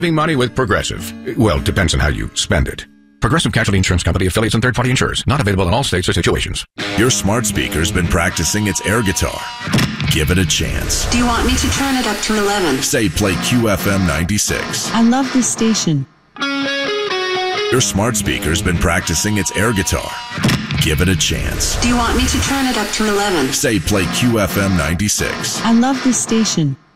Saving money with Progressive. Well, depends on how you spend it. Progressive Casualty Insurance Company, affiliates, and third-party insurers. Not available in all states or situations. Your smart speaker's been practicing its air guitar. Give it a chance. Do you want me to turn it up to 11? Say play QFM 96. I love this station. Your smart speaker's been practicing its air guitar. Give it a chance. Do you want me to turn it up to 11? Say play QFM 96. I love this station.